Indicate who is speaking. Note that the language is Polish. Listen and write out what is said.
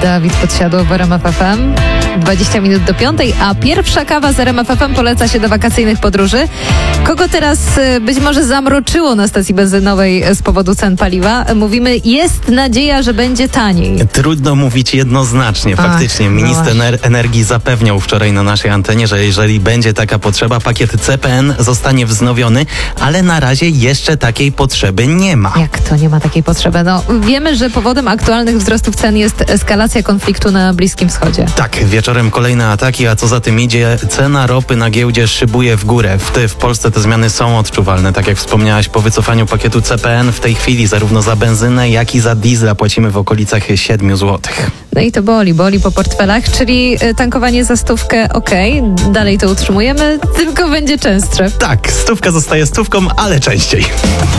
Speaker 1: Dawid Podsiadło w RMF FM. 20 minut do 5, a pierwsza kawa z RMF FM poleca się do wakacyjnych podróży. Kogo teraz być może zamroczyło na stacji benzynowej z powodu cen paliwa? Mówimy, jest nadzieja, że będzie taniej.
Speaker 2: Trudno mówić jednoznacznie. Faktycznie minister energii zapewniał wczoraj na naszej antenie, że jeżeli będzie taka potrzeba, pakiet CPN zostanie wznowiony, ale na razie jeszcze takiej potrzeby nie ma.
Speaker 1: Jak to nie ma takiej potrzeby? No, wiemy, że powodem aktualnych wzrostów cen jest eskalacja konfliktu na Bliskim Wschodzie.
Speaker 2: Tak, wieczorem kolejne ataki, a co za tym idzie, cena ropy na giełdzie szybuje w górę. W Polsce te zmiany są odczuwalne. Tak jak wspomniałaś, po wycofaniu pakietu CPN w tej chwili zarówno za benzynę, jak i za diesla płacimy w okolicach 7 zł.
Speaker 1: No i to boli po portfelach, czyli tankowanie za 100 okej, dalej to utrzymujemy, tylko będzie częstsze.
Speaker 2: Tak, 100 zostaje 100, ale częściej.